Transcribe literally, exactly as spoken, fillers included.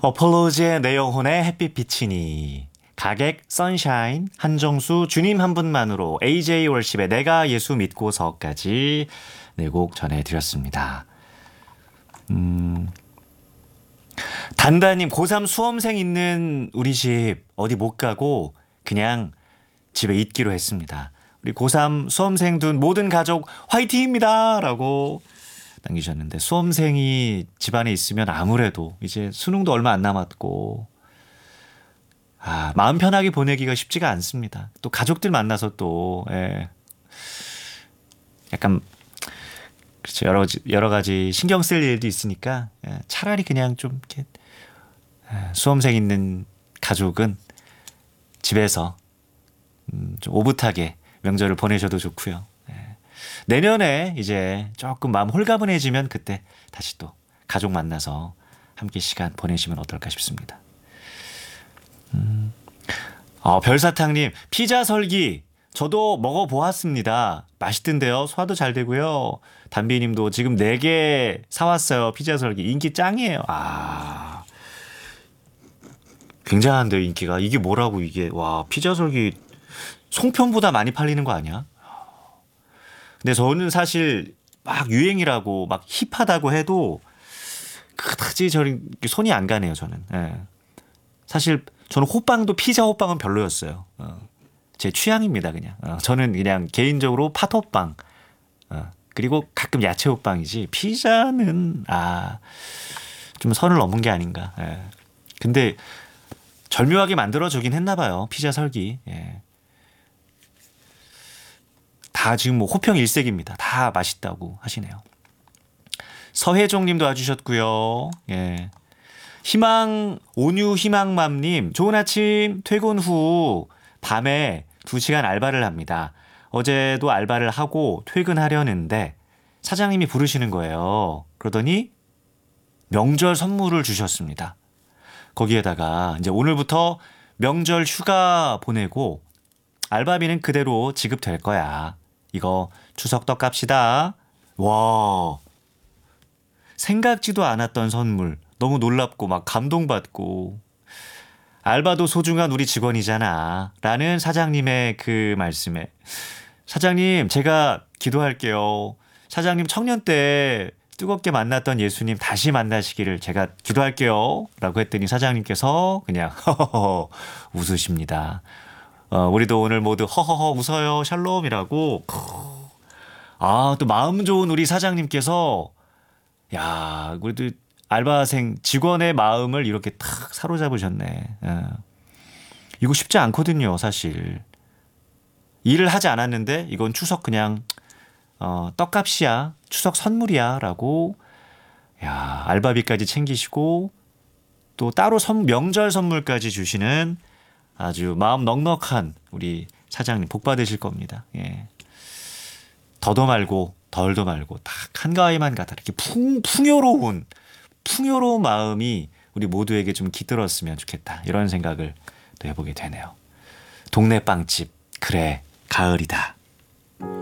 어폴로지의 내 영혼의 햇빛 비치니, 가객 선샤인, 한정수 주님 한 분만으로, 에이제이 월십의 내가 예수 믿고서까지 네 곡 전해드렸습니다. 음, 단다님, 고삼 수험생 있는 우리 집 어디 못 가고 그냥 집에 있기로 했습니다. 우리 고삼 수험생 둔 모든 가족 화이팅입니다 라고 남기셨는데, 수험생이 집안에 있으면 아무래도 이제 수능도 얼마 안 남았고, 아, 마음 편하게 보내기가 쉽지가 않습니다. 또 가족들 만나서 또, 예, 약간, 그렇죠. 여러, 여러 가지 신경 쓸 일도 있으니까, 예, 차라리 그냥 좀 이렇게, 예, 수험생 있는 가족은 집에서, 음, 좀 오붓하게 명절을 보내셔도 좋고요. 예. 내년에 이제 조금 마음 홀가분해지면 그때 다시 또 가족 만나서 함께 시간 보내시면 어떨까 싶습니다. 음. 어, 별사탕님, 피자 설기 저도 먹어보았습니다. 맛있던데요. 소화도 잘 되고요. 담비님도 지금 네 개 사왔어요. 피자 설기 인기 짱이에요. 아, 굉장한데요, 인기가. 이게 뭐라고 이게. 와, 피자 설기 송편보다 많이 팔리는 거 아니야? 근데 저는 사실 막 유행이라고 막 힙하다고 해도 그다지 저는 손이 안 가네요, 저는. 예. 사실 저는 호빵도 피자 호빵은 별로였어요. 어. 제 취향입니다, 그냥. 어. 저는 그냥 개인적으로 팥호빵, 어. 그리고 가끔 야채 호빵이지, 피자는 아, 좀 선을 넘은 게 아닌가. 예. 근데 절묘하게 만들어주긴 했나 봐요, 피자 설기. 예. 다 지금 뭐 호평일색입니다. 다 맛있다고 하시네요. 서혜종 님도 와주셨고요. 예. 희망, 온유 희망맘님, 좋은 아침. 퇴근 후 밤에 두 시간 알바를 합니다. 어제도 알바를 하고 퇴근하려는데 사장님이 부르시는 거예요. 그러더니 명절 선물을 주셨습니다. 거기에다가 이제 오늘부터 명절 휴가 보내고 알바비는 그대로 지급될 거야. 이거 추석 떡값이다. 와, 생각지도 않았던 선물. 너무 놀랍고 막 감동받고, 알바도 소중한 우리 직원이잖아 라는 사장님의 그 말씀에, 사장님 제가 기도할게요. 사장님 청년 때 뜨겁게 만났던 예수님 다시 만나시기를 제가 기도할게요 라고 했더니 사장님께서 그냥 허허허 웃으십니다. 어, 우리도 오늘 모두 허허허 웃어요 샬롬이라고. 아, 또 마음 좋은 우리 사장님께서, 야, 그래도 알바생 직원의 마음을 이렇게 탁 사로잡으셨네. 예. 이거 쉽지 않거든요, 사실. 일을 하지 않았는데 이건 추석 그냥 어, 떡값이야, 추석 선물이야 라고, 야, 알바비까지 챙기시고 또 따로 선, 명절 선물까지 주시는 아주 마음 넉넉한 우리 사장님, 복 받으실 겁니다. 예. 더도 말고 덜도 말고 딱 한가위만 가다 이렇게 풍, 풍요로운 풍요로운 마음이 우리 모두에게 좀 깃들었으면 좋겠다, 이런 생각을 또 해보게 되네요. 동네 빵집, 그래 가을이다.